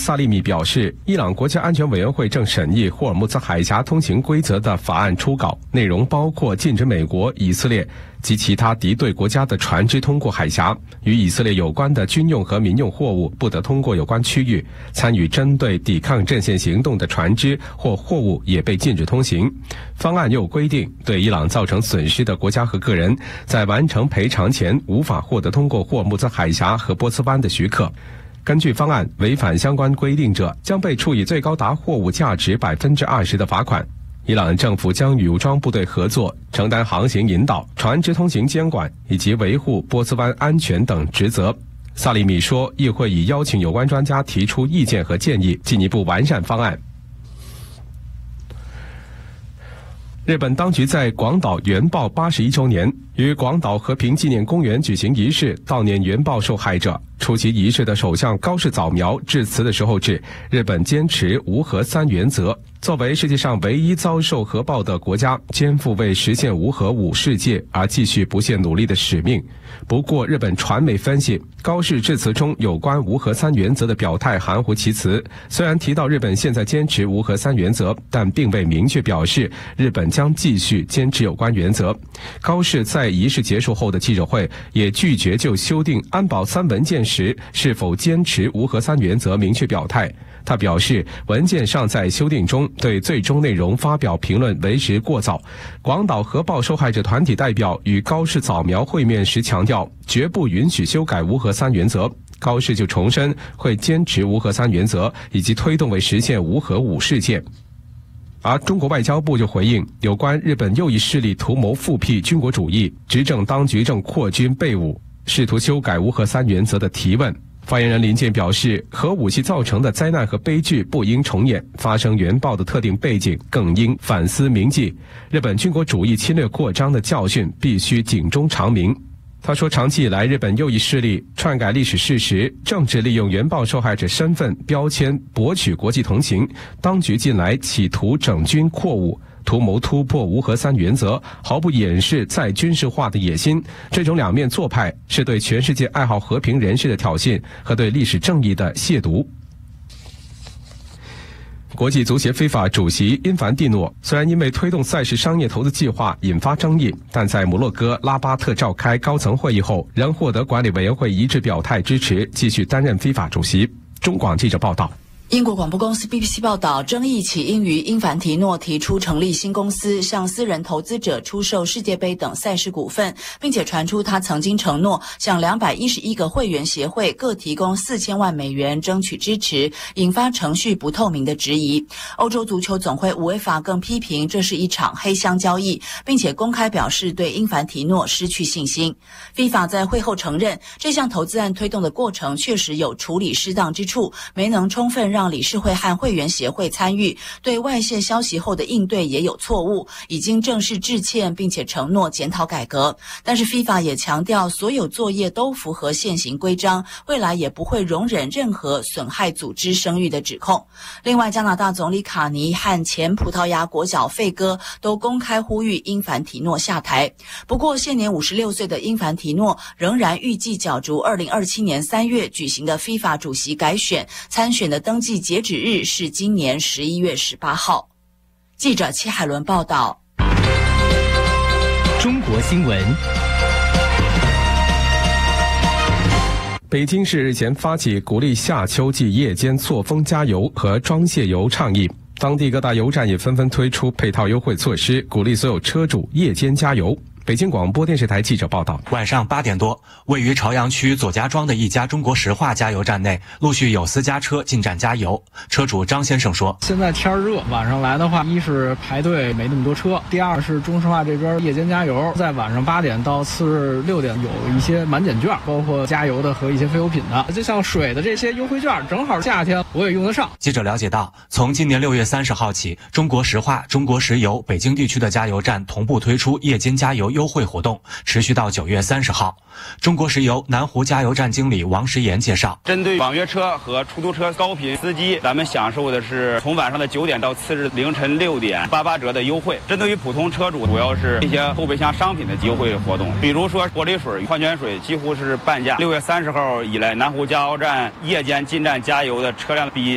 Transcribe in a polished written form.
萨利米表示，伊朗国家安全委员会正审议霍尔木兹海峡通行规则的法案初稿，内容包括禁止美国、以色列及其他敌对国家的船只通过海峡，与以色列有关的军用和民用货物不得通过有关区域，参与针对抵抗阵线行动的船只或货物也被禁止通行。方案又规定，对伊朗造成损失的国家和个人，在完成赔偿前无法获得通过霍尔木兹海峡和波斯湾的许可。根据方案，违反相关规定者将被处以最高达货物价值20%的罚款。伊朗政府将与武装部队合作，承担航行引导、船只通行监管以及维护波斯湾安全等职责。萨利米说，议会已邀请有关专家提出意见和建议，进一步完善方案。日本当局在广岛原爆81周年于广岛和平纪念公园举行仪式，悼念原爆受害者。出席仪式的首相高市早苗致辞的时候指，日本坚持无核三原则，作为世界上唯一遭受核爆的国家，肩负为实现无核武世界而继续不懈努力的使命。不过，日本传媒分析，高市致辞中有关无核三原则的表态含糊其辞，虽然提到日本现在坚持无核三原则，但并未明确表示日本将继续坚持有关原则。高市在仪式结束后的记者会也拒绝就修订安保3文件时是否坚持无核三原则明确表态。他表示，文件尚在修订中，对最终内容发表评论为时过早。广岛核爆受害者团体代表与高市早苗会面时强调，绝不允许修改无核三原则。高市就重申会坚持无核三原则，以及推动为实现无核武世界。而中国外交部就回应有关日本右翼势力图谋复辟军国主义，执政当局正扩军备武，试图修改无核三原则的提问。发言人林健表示，核武器造成的灾难和悲剧不应重演，发生原爆的特定背景更应反思铭记，日本军国主义侵略扩张的教训必须警钟长鸣。他说，长期以来，日本右翼势力篡改历史事实，政治利用原爆受害者身份标签博取国际同情，当局近来企图整军扩武，图谋突破无核三原则，毫不掩饰再军事化的野心。这种两面做派是对全世界爱好和平人士的挑衅和对历史正义的亵渎。国际足协非法主席因凡蒂诺虽然因为推动赛事商业投资计划引发争议，但在摩洛哥拉巴特召开高层会议后，仍获得管理委员会一致表态支持，继续担任非法主席。中广记者报道。 英国广播公司 BBC 报道，争议起因于因凡提诺提出成立新公司，向私人投资者出售世界杯等赛事股份，并且传出他曾经承诺向211个会员协会各提供4000万美元争取支持，引发程序不透明的质疑。欧洲足球总会UEFA更批评这是一场黑箱交易，并且公开表示对因凡提诺失去信心。FIFA 在会后承认，这项投资案推动的过程确实有处理失当之处，没能充分让理事会和会员协会参与，对外泄消息后的应对也有错误，已经正式致歉，并且承诺检讨改革。但是 FIFA 也强调，所有作业都符合现行规章，未来也不会容忍任何损害组织声誉的指控。另外，加拿大总理卡尼和前葡萄牙国脚费戈都公开呼吁因凡提诺下台。不过，现年56岁的因凡提诺仍然预计角逐2027年3月举行的 FIFA 主席改选，参选的登记截止日是今年11月18号。记者戚海伦报道。 中国新闻。 北京市日前发起鼓励夏秋季夜间错峰加油和装卸油倡议，当地各大油站也纷纷推出配套优惠措施，鼓励所有车主夜间加油。北京广播电视台记者报道， 晚上8点多，位于朝阳区左家庄的一家中国石化加油站内，陆续有私家车进站加油。车主张先生说：“ 现在天热，晚上来的话，一是排队没那么多车，第二是中石化这边夜间加油，在晚上8点到次日6点有一些满减券，包括加油的和一些非油品的，就像水的这些优惠券，正好夏天我也用得上。” 记者了解到，从今年6月30号起，中国石化、中国石油北京地区的加油站同步推出夜间加油优惠活动，持续到9月30号。中国石油南湖加油站经理王石岩介绍， 针对网约车和出租车高频司机，咱们享受的是从晚上的9点到次日凌晨6点88折的优惠。针对于普通车主，主要是一些后备箱商品的优惠活动，比如说玻璃水、矿泉水几乎是半价。6月30号以来，南湖加油站夜间进站加油的车辆比